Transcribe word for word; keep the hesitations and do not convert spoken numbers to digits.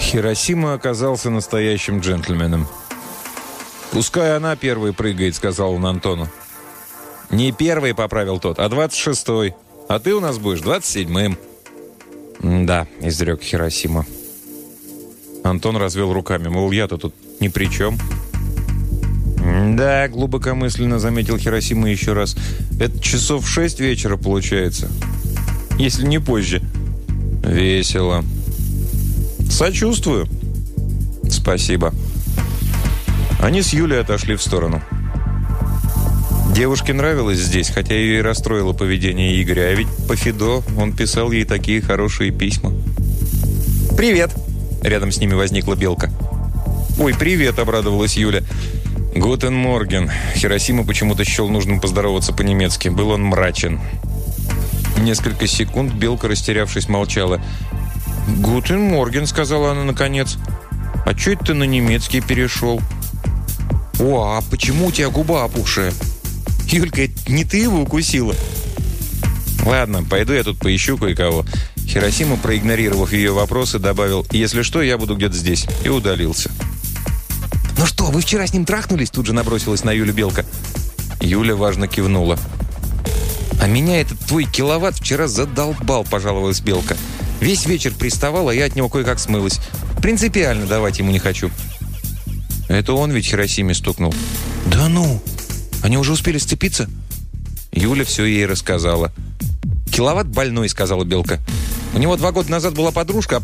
Хиросима оказался настоящим джентльменом. «Пускай она первой прыгает», — сказал он Антону. «Не первый», — поправил тот, — «а двадцать шестой. А ты у нас будешь двадцать седьмым». «Да», — изрек Хиросима. Антон развел руками, мол, я-то тут ни при чем. «Да», — глубокомысленно заметил Хиросима еще раз, — «это часов в шесть вечера получается, если не позже». «Весело». «Сочувствую». «Спасибо». Они с Юлей отошли в сторону. Девушке нравилось здесь, хотя ее и расстроило поведение Игоря. А ведь по Фидо он писал ей такие хорошие письма. «Привет!» — рядом с ними возникла Белка. «Ой, привет!» — обрадовалась Юля. «Гутен морген». Хиросима почему-то счел нужным поздороваться по-немецки. Был он мрачен. Несколько секунд Белка, растерявшись, молчала. «Гутен морген», — сказала она наконец. «А чё это ты на немецкий перешел?» «О, а почему у тебя губа опухшая?» «Юлька, это не ты его укусила?» «Ладно, пойду я тут поищу кое-кого». Хиросима, проигнорировав ее вопросы, добавил: «Если что, я буду где-то здесь». И удалился. «Ну что, вы вчера с ним трахнулись?» Тут же набросилась на Юлю Белка. Юля важно кивнула. «А меня этот твой киловатт вчера задолбал», — пожаловалась Белка. «Весь вечер приставала, а я от него кое-как смылась. Принципиально давать ему не хочу». «Это он ведь Хиросиме стукнул?» «Да ну! Они уже успели сцепиться?» Юля все ей рассказала. «Киловатт больной», — сказала Белка. «У него два года назад была подружка, а